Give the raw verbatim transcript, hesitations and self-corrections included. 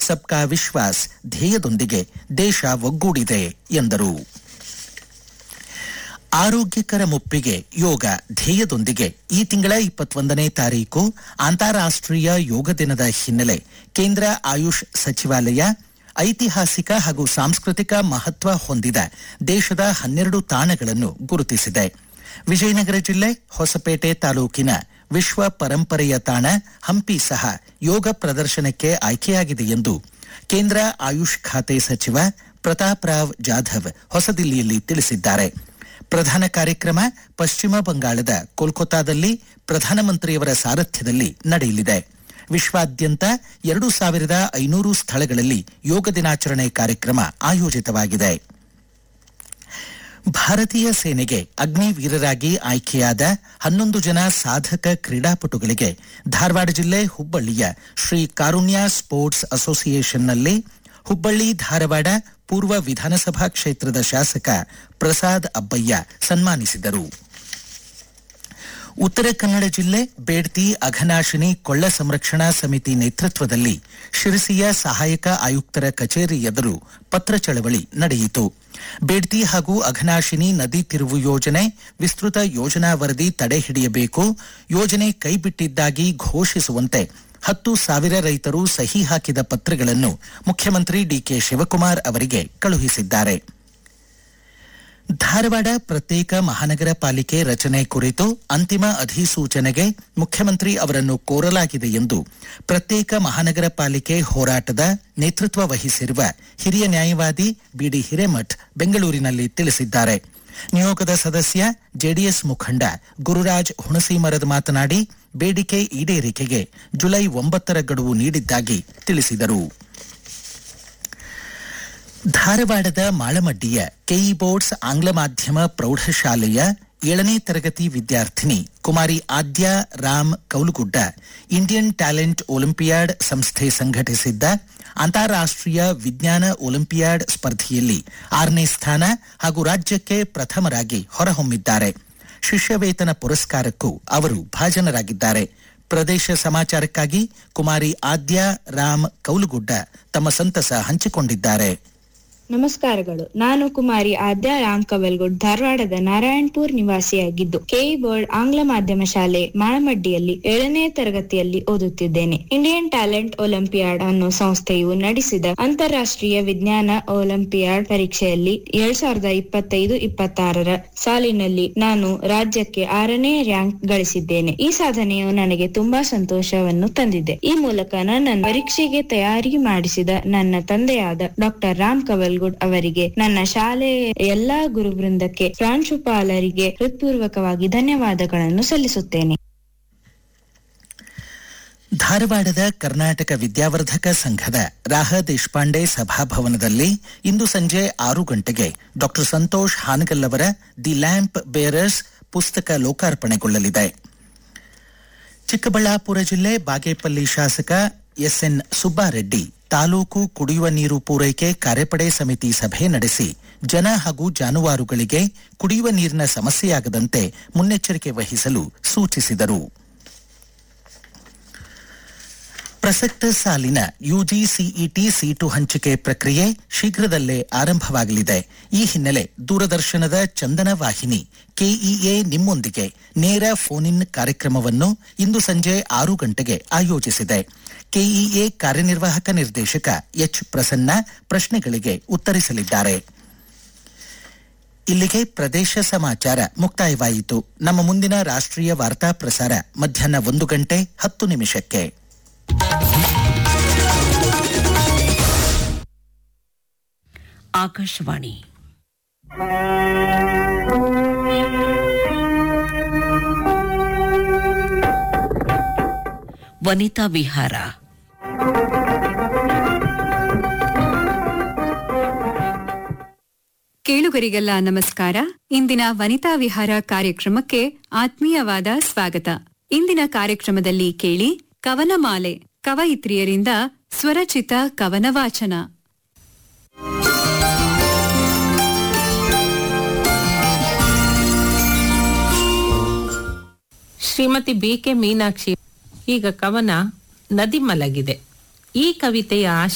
ಸಬ್ಕಾ ವಿಶ್ವಾಸ್ ಧ್ಯೇಯದೊಂದಿಗೆ ದೇಶ ಒಗ್ಗೂಡಿದೆ ಎಂದರು. ಆರೋಗ್ಯಕರ ಮುಪ್ಪಿಗೆ ಯೋಗ ಧ್ಯೇಯದೊಂದಿಗೆ ಈ ತಿಂಗಳ ಇಪ್ಪತ್ತೊಂದನೇ ತಾರೀಕು ಅಂತಾರಾಷ್ಟ್ರೀಯ ಯೋಗ ದಿನದ ಹಿನ್ನೆಲೆ ಕೇಂದ್ರ ಆಯುಷ್ ಸಚಿವಾಲಯ ಐತಿಹಾಸಿಕ ಹಾಗೂ ಸಾಂಸ್ಕೃತಿಕ ಮಹತ್ವ ಹೊಂದಿದ ದೇಶದ ಹನ್ನೆರಡು ತಾಣಗಳನ್ನು ಗುರುತಿಸಿದೆ. ವಿಜಯನಗರ ಜಿಲ್ಲೆ ಹೊಸಪೇಟೆ ತಾಲೂಕಿನ ವಿಶ್ವ ಪರಂಪರೆಯ ತಾಣ ಹಂಪಿ ಸಹ ಯೋಗ ಪ್ರದರ್ಶನಕ್ಕೆ ಆಯ್ಕೆಯಾಗಿದೆ ಎಂದು ಕೇಂದ್ರ ಆಯುಷ್ ಖಾತೆ ಸಚಿವ ಪ್ರತಾಪ್ ರಾವ್ ಜಾಧವ್ ಹೊಸದಿಲ್ಲಿಯಲ್ಲಿ ತಿಳಿಸಿದ್ದಾರೆ. ಪ್ರಧಾನ ಕಾರ್ಯಕ್ರಮ ಪಶ್ಚಿಮ ಬಂಗಾಳದ ಕೋಲ್ಕತ್ತಾದಲ್ಲಿ ಪ್ರಧಾನಮಂತ್ರಿಯವರ ಸಾರಥ್ಯದಲ್ಲಿ ನಡೆಯಲಿದೆ. ವಿಶ್ವಾದ್ಯಂತ ಎರಡು ಸಾವಿರದ ಐನೂರು ಸ್ಥಳಗಳಲ್ಲಿ ಯೋಗ ದಿನಾಚರಣೆ ಕಾರ್ಯಕ್ರಮ ಆಯೋಜಿತವಾಗಿದೆ. ಭಾರತೀಯ ಸೇನೆಗೆ ಅಗ್ನಿವೀರರಾಗಿ ಆಯ್ಕೆಯಾದ ಹನ್ನೊಂದು ಜನ ಸಾಧಕ ಕ್ರೀಡಾಪಟುಗಳಿಗೆ ಧಾರವಾಡ ಜಿಲ್ಲೆ ಹುಬ್ಬಳ್ಳಿಯ ಶ್ರೀ ಕಾರುಣ್ಯ ಸ್ಪೋರ್ಟ್ಸ್ ಅಸೋಸಿಯೇಷನ್ನಲ್ಲಿ ಹುಬ್ಬಳ್ಳಿ ಧಾರವಾಡ ಪೂರ್ವ ವಿಧಾನಸಭಾ ಕ್ಷೇತ್ರದ ಶಾಸಕ ಪ್ರಸಾದ್ ಅಬ್ಬಯ್ಯ ಸನ್ಮಾನಿಸಿದರು. ಉತ್ತರ ಕನ್ನಡ ಜಿಲ್ಲೆ ಬೇಡ್ತಿ ಅಘನಾಶಿನಿ ಕೊಳ್ಳ ಸಂರಕ್ಷಣಾ ಸಮಿತಿ ನೇತೃತ್ವದಲ್ಲಿ ಶಿರಸಿಯ ಸಹಾಯಕ ಆಯುಕ್ತರ ಕಚೇರಿ ಎದುರು ಪತ್ರ ಚಳವಳಿ ನಡೆಯಿತು. ಬೇಡ್ತಿ ಹಾಗೂ ಅಘನಾಶಿನಿ ನದಿ ತಿರುವು ಯೋಜನೆ ವಿಸ್ತೃತ ಯೋಜನಾ ವರದಿ ತಡೆ ಹಿಡಿಯಬೇಕು, ಯೋಜನೆ ಕೈಬಿಟ್ಟಿದ್ದಾಗಿ ಘೋಷಿಸುವಂತೆ ಹತ್ತು ಸಾವಿರ ರೈತರು ಸಹಿ ಹಾಕಿದ ಪತ್ರಗಳನ್ನು ಮುಖ್ಯಮಂತ್ರಿ ಡಿಕೆ ಶಿವಕುಮಾರ್ ಅವರಿಗೆ ಕಳುಹಿಸಿದ್ದಾರೆ. ಧಾರವಾಡ ಪ್ರತ್ಯೇಕ ಮಹಾನಗರ ಪಾಲಿಕೆ ರಚನೆ ಕುರಿತು ಅಂತಿಮ ಅಧಿಸೂಚನೆಗೆ ಮುಖ್ಯಮಂತ್ರಿ ಅವರನ್ನು ಕೋರಲಾಗಿದೆ ಎಂದು ಪ್ರತ್ಯೇಕ ಮಹಾನಗರ ಪಾಲಿಕೆ ಹೋರಾಟದ ನೇತೃತ್ವ ವಹಿಸಿರುವ ಹಿರಿಯ ನ್ಯಾಯವಾದಿ ಬಿಡಿ ಹಿರೇಮಠ್ ಬೆಂಗಳೂರಿನಲ್ಲಿ ತಿಳಿಸಿದ್ದಾರೆ. ನಿಯೋಗದ ಸದಸ್ಯ ಜೆಡಿಎಸ್ ಮುಖಂಡ ಗುರುರಾಜ್ ಹುಣಸಿಮರದ ಮಾತನಾಡಿ ಬೇಡಿಕೆ ಈಡೇರಿಕೆಗೆ ಜುಲೈ ಒಂಬತ್ತರ ಗಡುವು ನೀಡಿದ್ದಾಗಿ ತಿಳಿಸಿದರು. ಧಾರವಾಡದ ಮಾಳಮಡ್ಡಿಯ ಕೆಇ ಬೋರ್ಡ್ಸ್ ಆಂಗ್ಲ ಮಾಧ್ಯಮ ಪ್ರೌಢಶಾಲೆಯ ಏಳನೇ ತರಗತಿ ವಿದ್ಯಾರ್ಥಿನಿ ಕುಮಾರಿ ಆದ್ಯಾ ರಾಮ್ ಕೌಲುಗುಡ್ಡ ಇಂಡಿಯನ್ ಟ್ಯಾಲೆಂಟ್ ಒಲಿಂಪಿಯಾಡ್ ಸಂಸ್ಥೆ ಸಂಘಟಿಸಿದ್ದ ಅಂತಾರಾಷ್ಟ್ರೀಯ ವಿಜ್ಞಾನ ಒಲಿಂಪಿಯಾಡ್ ಸ್ಪರ್ಧೆಯಲ್ಲಿ ಆರನೇ ಸ್ಥಾನ ಹಾಗೂ ರಾಜ್ಯಕ್ಕೆ ಪ್ರಥಮರಾಗಿ ಹೊರಹೊಮ್ಮಿದ್ದಾರೆ. ಶಿಷ್ಯವೇತನ ಪುರಸ್ಕಾರಕ್ಕೂ ಅವರು ಭಾಜನರಾಗಿದ್ದಾರೆ. ಪ್ರದೇಶ ಸಮಾಚಾರಕ್ಕಾಗಿ ಕುಮಾರಿ ಆದ್ಯಾ ರಾಮ್ ಕೌಲುಗುಡ್ಡ ತಮ್ಮ ಸಂತಸ ಹಂಚಿಕೊಂಡಿದ್ದಾರೆ. ನಮಸ್ಕಾರಗಳು. ನಾನು ಕುಮಾರಿ ಆದ್ಯಾ ರಾಮ್ ಕವಲ್ಗುಡ್ ಧಾರವಾಡದ ನಾರಾಯಣಪುರ್ ನಿವಾಸಿಯಾಗಿದ್ದು ಕೆಇ ಬೋರ್ಡ್ ಆಂಗ್ಲ ಮಾಧ್ಯಮ ಶಾಲೆ ಮಾಳಮಡ್ಡಿಯಲ್ಲಿ ಏಳನೇ ತರಗತಿಯಲ್ಲಿ ಓದುತ್ತಿದ್ದೇನೆ. ಇಂಡಿಯನ್ ಟ್ಯಾಲೆಂಟ್ ಒಲಿಂಪಿಯಾಡ್ ಅನ್ನೋ ಸಂಸ್ಥೆಯು ನಡೆಸಿದ ಅಂತಾರಾಷ್ಟ್ರೀಯ ವಿಜ್ಞಾನ ಒಲಿಂಪಿಯಾಡ್ ಪರೀಕ್ಷೆಯಲ್ಲಿ ಎರಡ್ ಸಾವಿರದ ಇಪ್ಪತ್ತೈದು ಇಪ್ಪತ್ತಾರರ ಸಾಲಿನಲ್ಲಿ ನಾನು ರಾಜ್ಯಕ್ಕೆ ಆರನೇ ರ್ಯಾಂಕ್ ಗಳಿಸಿದ್ದೇನೆ. ಈ ಸಾಧನೆಯು ನನಗೆ ತುಂಬಾ ಸಂತೋಷವನ್ನು ತಂದಿದೆ. ಈ ಮೂಲಕ ನನ್ನ ಪರೀಕ್ಷೆಗೆ ತಯಾರಿ ಮಾಡಿಸಿದ ನನ್ನ ತಂದೆಯಾದ ಡಾಕ್ಟರ್ ರಾಮ್ ಕವಲ್ ಅವರಿಗೆ, ನನ್ನ ಶಾಲೆಯ ಎಲ್ಲಾ ಗುರುವೃಂದಕ್ಕೆ, ಪ್ರಾಂಶುಪಾಲರಿಗೆ ಹೃತ್ಪೂರ್ವಕವಾಗಿ ಧನ್ಯವಾದಗಳನ್ನು ಸಲ್ಲಿಸುತ್ತೇನೆ. ಧಾರವಾಡದ ಕರ್ನಾಟಕ ವಿದ್ಯಾವರ್ಧಕ ಸಂಘದ ರಾಹ ದೇಶಪಾಂಡೆ ಸಭಾಭವನದಲ್ಲಿ ಇಂದು ಸಂಜೆ ಆರು ಗಂಟೆಗೆ ಡಾಕ್ಟರ್ ಸಂತೋಷ್ ಹಾನಗಲ್ ಅವರ ದಿ ಲ್ಯಾಂಪ್ ಬೇರರ್ಸ್ ಪುಸ್ತಕ ಲೋಕಾರ್ಪಣೆಗೊಳ್ಳಲಿದೆ. ಚಿಕ್ಕಬಳ್ಳಾಪುರ ಜಿಲ್ಲೆ ಬಾಗೇಪಲ್ಲಿ ಶಾಸಕ ಎಸ್ಎನ್ ಸುಬ್ಬಾರೆಡ್ಡಿ ತಾಲೂಕು ಕುಡಿಯುವ ನೀರು ಪೂರೈಕೆ ಕಾರ್ಯಪಡೆ ಸಮಿತಿ ಸಭೆ ನಡೆಸಿ ಜನ ಹಾಗೂ ಜಾನುವಾರುಗಳಿಗೆ ಕುಡಿಯುವ ನೀರಿನ ಸಮಸ್ಯೆಯಾಗದಂತೆ ಮುನ್ನೆಚ್ಚರಿಕೆ ವಹಿಸಲು ಸೂಚಿಸಿದರು. ಪ್ರಸಕ್ತ ಸಾಲಿನ ಯುಜಿ ಸಿಇಟಿ ಸೀಟು ಹಂಚಿಕೆ ಪ್ರಕ್ರಿಯೆ ಶೀಘ್ರದಲ್ಲೇ ಆರಂಭವಾಗಲಿದೆ. ಈ ಹಿನ್ನೆಲೆ ದೂರದರ್ಶನದ ಚಂದನ ವಾಹಿನಿ ಕೆಇಎ ನಿಮ್ಮೊಂದಿಗೆ ನೇರ ಫೋನ್ ಇನ್ ಕಾರ್ಯಕ್ರಮವನ್ನು ಇಂದು ಸಂಜೆ ಆರು ಗಂಟೆಗೆ ಆಯೋಜಿಸಿದೆ. ಕೆಇಎ ಕಾರ್ಯನಿರ್ವಾಹಕ ನಿರ್ದೇಶಕ ಎಚ್ ಪ್ರಸನ್ನ ಪ್ರಶ್ನೆಗಳಿಗೆ ಉತ್ತರಿಸಲಿದ್ದಾರೆ. ಇಲ್ಲಿಗೆ ಪ್ರದೇಶ ಸಮಾಚಾರ ಮುಕ್ತಾಯವಾಯಿತು. ನಮ್ಮ ಮುಂದಿನ ರಾಷ್ಟ್ರೀಯ ವಾರ್ತಾ ಪ್ರಸಾರ ಮಧ್ಯಾಹ್ನ ಒಂದು ಗಂಟೆ ಹತ್ತು ನಿಮಿಷಕ್ಕೆ. ಆಕಾಶವಾಣಿ ವನಿತಾ ವಿಹಾರ. ಕೇಳುಗರಿಗೆಲ್ಲ ನಮಸ್ಕಾರ. ಇಂದಿನ ವನಿತಾ ವಿಹಾರ ಕಾರ್ಯಕ್ರಮಕ್ಕೆ ಆತ್ಮೀಯವಾದ ಸ್ವಾಗತ. ಇಂದಿನ ಕಾರ್ಯಕ್ರಮದಲ್ಲಿ ಕೇಳಿ ಕವನಮಾಲೆ, ಕವಯಿತ್ರಿಯರಿಂದ ಸ್ವರಚಿತ ಕವನ ವಾಚನ. Shrimati B K Meenakshi. ಈಗ ಕವನ ನದಿ ಮಲಗಿದೆ. ಈ ಕವಿತೆಯ